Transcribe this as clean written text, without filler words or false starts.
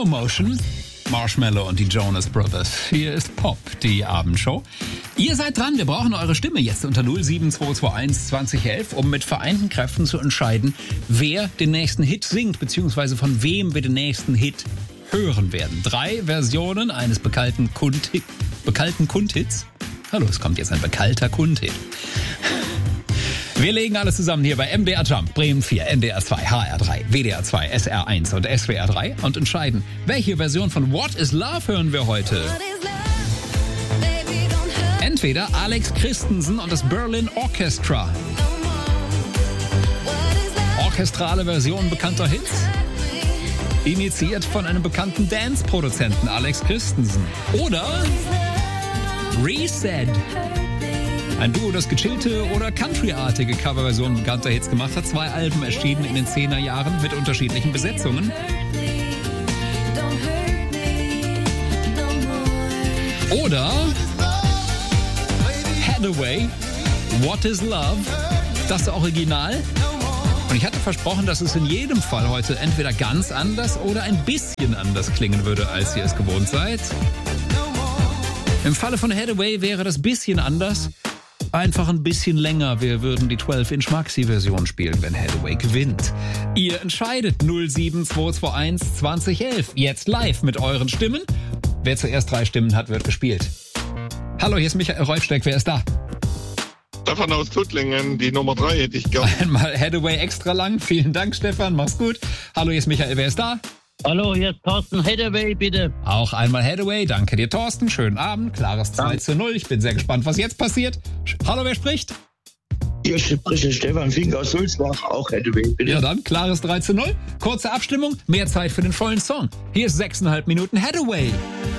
Slow Motion, Marshmallow und die Jonas Brothers. Hier ist Pop, die Abendshow. Ihr seid dran, wir brauchen eure Stimme jetzt unter 07221 2011, um mit vereinten Kräften zu entscheiden, wer den nächsten Hit singt, beziehungsweise von wem wir den nächsten Hit hören werden. 3 Versionen eines bekannten Kundhits. Hallo, es kommt jetzt ein bekannter Kundhit. Wir legen alles zusammen hier bei MDR Jump, Bremen 4, NDR 2, HR 3, WDR 2, SR 1 und SWR 3 und entscheiden, welche Version von What is Love hören wir heute. Entweder Alex Christensen und das Berlin Orchestra. Orchestrale Version bekannter Hits. Initiiert von einem bekannten Dance-Produzenten, Alex Christensen. Oder Reset. Ein Duo, das gechillte oder countryartige Coverversionen bekannter Hits gemacht hat. 2 Alben erschienen in den 10er Jahren mit unterschiedlichen Besetzungen. Oder Hathaway, What is Love, das Original. Und ich hatte versprochen, dass es in jedem Fall heute entweder ganz anders oder ein bisschen anders klingen würde, als ihr es gewohnt seid. Im Falle von Hathaway wäre das bisschen anders. Einfach ein bisschen länger. Wir würden die 12-Inch Maxi-Version spielen, wenn Hathaway gewinnt. Ihr entscheidet 07221 2011. Jetzt live mit euren Stimmen. Wer zuerst 3 Stimmen hat, wird gespielt. Hallo, hier ist Michael Reufsteck. Wer ist da? Stefan aus Tuttlingen, die Nummer 3 hätte ich gern. Einmal Hathaway extra lang. Vielen Dank, Stefan. Mach's gut. Hallo, hier ist Michael. Wer ist da? Hallo, hier ist Thorsten. Hathaway, bitte. Auch einmal Hathaway. Danke dir, Thorsten. Schönen Abend. Klares 2:0. Ich bin sehr gespannt, was jetzt passiert. Hallo, wer spricht? Hier spricht Stefan Fink aus Sulzbach. Auch Hathaway, bitte. Ja dann, klares 3:0. Kurze Abstimmung. Mehr Zeit für den vollen Song. Hier ist 6,5 Minuten Hathaway.